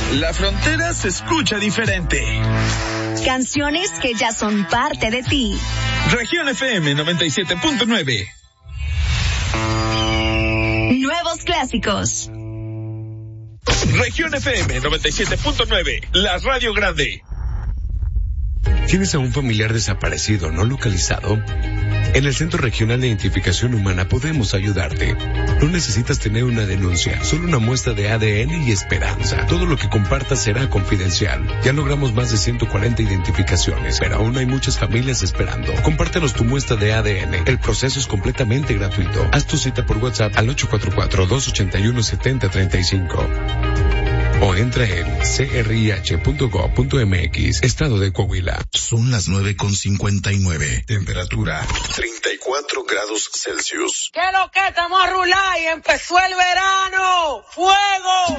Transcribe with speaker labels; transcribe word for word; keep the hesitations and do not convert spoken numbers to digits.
Speaker 1: La frontera se escucha diferente.
Speaker 2: Canciones que ya son parte de ti.
Speaker 1: Región F M noventa y siete punto nueve.
Speaker 2: Nuevos clásicos.
Speaker 1: Región F M noventa y siete punto nueve, la radio grande.
Speaker 3: ¿Tienes a un familiar desaparecido no localizado? En el Centro Regional de Identificación Humana podemos ayudarte. No necesitas tener una denuncia, solo una muestra de A D N y esperanza. Todo lo que compartas será confidencial. Ya logramos más de ciento cuarenta identificaciones, pero aún hay muchas familias esperando. Compártenos tu muestra de A D N. El proceso es completamente gratuito. Haz tu cita por WhatsApp al ocho cuatro cuatro, dos ocho uno, siete cero tres cinco. O entra en c r i h punto gov punto m x, Estado de Coahuila.
Speaker 4: Son las nueve con cincuenta y nueve. Temperatura treinta y cuatro grados Celsius.
Speaker 5: ¿Qué lo que estamos a rular y empezó el verano? ¡Fuego!